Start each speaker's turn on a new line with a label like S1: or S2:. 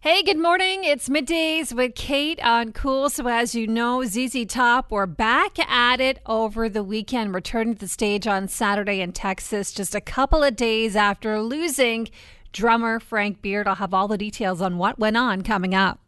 S1: Hey, good morning. It's Middays with Kate on Cool. So as you know, ZZ Top were back at it over the weekend, returning to the stage on Saturday in Texas, just a couple of days after losing drummer Frank Beard. I'll have all the details on what went on coming up.